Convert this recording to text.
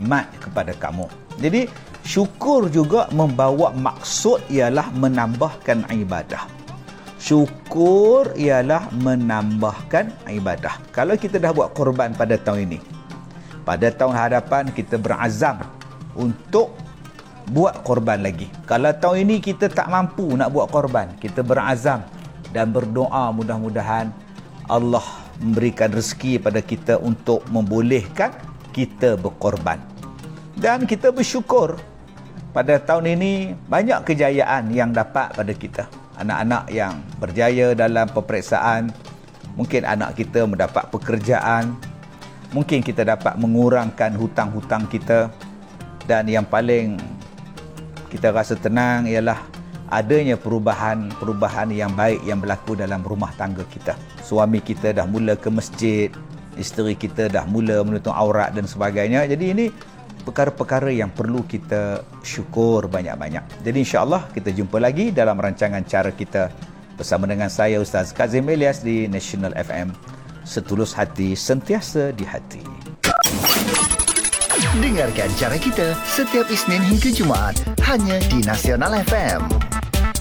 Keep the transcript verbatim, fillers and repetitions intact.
rahmat kepada kamu. Jadi syukur juga membawa maksud ialah menambahkan ibadah. Syukur ialah menambahkan ibadah. Kalau kita dah buat korban pada tahun ini, pada tahun hadapan kita berazam untuk buat korban lagi. Kalau tahun ini kita tak mampu nak buat korban, kita berazam dan berdoa mudah-mudahan Allah memberikan rezeki pada kita untuk membolehkan kita berkorban. Dan kita bersyukur pada tahun ini banyak kejayaan yang dapat pada kita. Anak-anak yang berjaya dalam peperiksaan, mungkin anak kita mendapat pekerjaan, mungkin kita dapat mengurangkan hutang-hutang kita, dan yang paling kita rasa tenang ialah adanya perubahan-perubahan yang baik yang berlaku dalam rumah tangga kita. Suami kita dah mula ke masjid, isteri kita dah mula menutup aurat dan sebagainya. Jadi ini perkara-perkara yang perlu kita syukur banyak-banyak. Jadi insya-Allah kita jumpa lagi dalam rancangan Cara Kita bersama dengan saya Ustaz Kazim Elias di National F M. Setulus hati, sentiasa di hati. Dengarkan Cara Kita setiap Isnin hingga Jumaat hanya di Nasional F M.